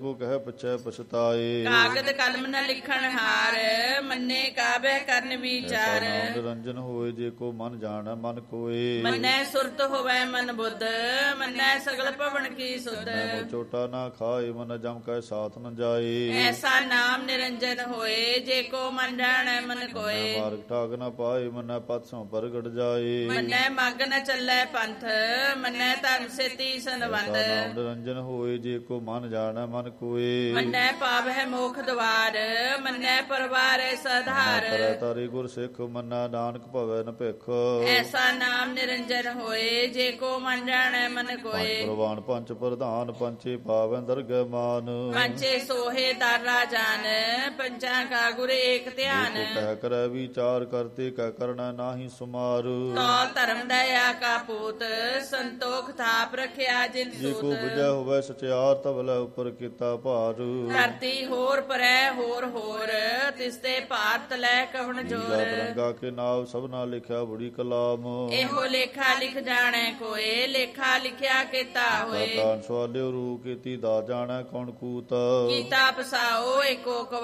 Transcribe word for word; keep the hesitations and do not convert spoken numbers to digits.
ਕੋ ਕਹਿ ਪਛੈ ਪਛਤਾਏ। ਕਾਗਦ ਕਲਮ ਨ ਲਿਖਣ ਹਾਰ, ਮੰਨੇ ਕਾਬਹਿ ਕਰਨ ਵਿਚਾਰ। ਨਾਮ ਨਿਰੰਜਨ ਹੋਏ ਜੇ ਕੋ ਮਨ ਜਾਣੈ ਮਨ ਕੋਏ। ਮੰਨੈ ਸੁਰਤ ਹੋਵੈ ਮਨ ਬੁੱਧ, ਮੰਨੈ ਸਗਲ ਭਵਨ ਕੀ ਸੁਧ। ਮੋ ਚੋਟਾ ਨਾ ਖਾਏ ਮਨ ਜਮ ਕੈ ਸਾਥ ਨ ਜਾਏ। ਐਸਾ ਨਾਮ ਨਿਰੰਜਨ ਹੋਏ, ਜੇ ਕੋ ਮਨ ਜਾਣੈ ਮਨ ਕੋਏ। ਮਾਰਗ ਠਾਗ ਨ ਪਾਏ ਮੰਨੈ ਪਤ ਸੋ ਪ੍ਰਗਟ ਜਾਏ। ਮੰਨੈ ਮਗ ਨ ਚੱਲੈ ਪੰਥ, ਮੰਨੈ ਧਰਮ ਸੇਤੀ ਸੰਬੰਧ। ਨਾਮ ਨਿਰੰਜਨ ਹੋਏ ਜੇ ਕੋ ਮਨ ਜਾਣੈ ਮਨ ਕੋਏ। ਮੰਨੈ ਪਾਵਹਿ ਮੋਖ ਦਵਾਰ, ਮੰਨੈ ਪਰਵਾਰੈ ਸਧਾਰ। ਕਰੈ ਤਾਰੇ ਗੁਰ ਸਿੱਖ ਮੰਨੈ ਨਾਨਕ ਭਵੈ ਨ ਭਿਖ। ਐਸਾ ਨਾਮ ਨਿਰੰਜਨ ਹੋਏ, ਜੇ ਕੋ ਮਨ ਜਾਣੈ ਮਨ ਕੋਏ। ਪ੍ਰਵਾਨ ਪੰਚ ਪ੍ਰਧਾਨ ਪੰਚੇ ਪਾਵੈ ਦਰਗਹਿ ਮਾਨ। ਪੰਚੇ ਸੋਹੇ ਦਰ ਰਾਜਾਨ, ਪੰਚਾਂ ਕਾ ਗੁਰ ਏਕ ਧਿਆਨ। ਕਹਿ ਕਰੈ ਵਿਚਾਰ ਕਰਤੇ ਕਹਿ ਕਰਣਾ ਨਾਹੀ ਸੁਮਾਰ। ਤੋ ਧਰਮ ਦਇਆ ਕਾ ਪੂਤ, ਸੰਤੋਖ ਥਾਪ ਰਖਿਆ ਜਿਨ ਜੇ ਕੋ ਸੂਤ। ਬੁਝੈ ਹੋਵੈ ਸਚਿਆਰ ਤਵਲੇ ਉੱਪਰ ਕੀਤਾ ਭਾਰ। ਧਰਤੀ ਹੋਰ ਪਰੈ ਹੋਰ ਹੋਰ, ਤਿਸਤੇ ਭਾਰਤ ਲੈ ਕਵਣ ਜੋਰ। ਰੰਗਾ ਕੇ ਨਾਮ ਸਭਨਾ ਲਿਖਿਆ ਬੜੀ ਕਲਾਮ। ਇਹੋ ਲੇਖਾ ਲਿਖ ਜਾਣੈ ਕੋਏ, ਲੇਖਾ ਲਿਖਿਆ ਕੀਤਾ ਹੋਏ। ਕਾਨ ਸਵਾਲਿਓ ਰੂ ਕੀਤੀ ਦਾ ਜਾਣੈ ਕੌਣ ਕੂਤ। ਕੀਤਾ ਪਸਾਓ ਏਕੋ